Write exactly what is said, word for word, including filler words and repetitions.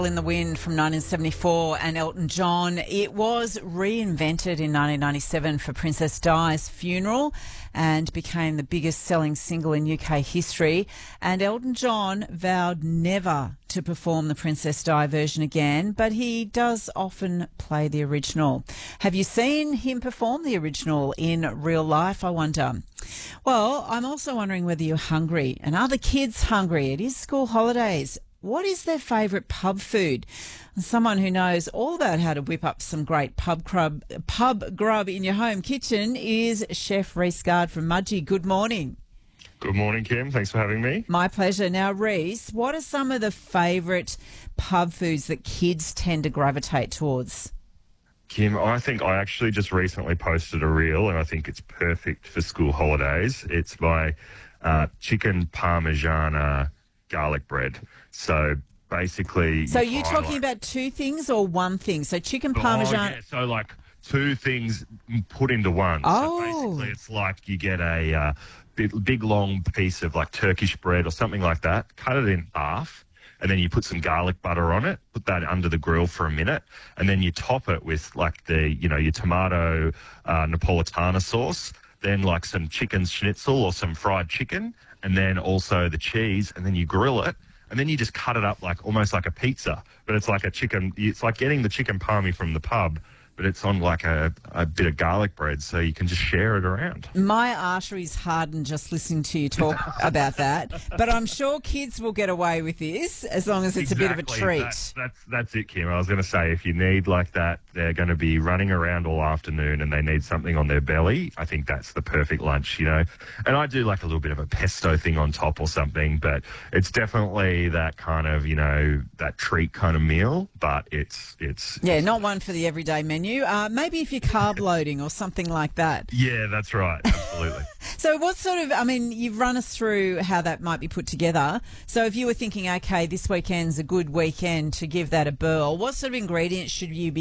In the Wind from nineteen seventy-four and Elton John. It was reinvented in nineteen ninety-seven for Princess Di's funeral and became the biggest selling single in U K history. And Elton John vowed never to perform the Princess Di version again, but he does often play the original. Have you seen him perform the original in real life, I wonder? Well, I'm also wondering whether you're hungry, and are the kids hungry? It is school holidays. What is their favourite pub food? And someone who knows all about how to whip up some great pub grub, pub grub in your home kitchen is Chef Rhys Guard from Mudgee. Good morning. Good morning, Kim. Thanks for having me. My pleasure. Now, Rhys, what are some of the favourite pub foods that kids tend to gravitate towards? Kim, I think I actually just recently posted a reel, and I think it's perfect for school holidays. It's my uh, chicken parmigiana garlic bread. So basically... So you're talking like, about two things or one thing? So chicken parmesan... Oh, yeah, so like two things put into one. Oh. So basically it's like you get a uh, big, big long piece of like Turkish bread or something like that, cut it in half, and then you put some garlic butter on it, put that under the grill for a minute, and then you top it with like the, you know, your tomato uh, Napolitana sauce, then like some chicken schnitzel or some fried chicken, and then also the cheese, and then you grill it, and then you just cut it up like almost like a pizza, but it's like a chicken, it's like getting the chicken parmy from the pub, but it's on like a, a bit of garlic bread, so you can just share it around. My arteries harden just listening to you talk about that, but I'm sure kids will get away with this as long as it's exactly. a bit of a treat. That, that's, that's it, Kim. I was going to say, if you need like that, they're going to be running around all afternoon and they need something on their belly, I think that's the perfect lunch, you know. And I do like a little bit of a pesto thing on top or something, but it's definitely that kind of, you know, that treat kind of meal, but it's... it's yeah, not one for the everyday menu. Uh, maybe if you're carb loading or something like that. Yeah, that's right. Absolutely. So what sort of, I mean, you've run us through how that might be put together. So if you were thinking, okay, this weekend's a good weekend to give that a burl, what sort of ingredients should you be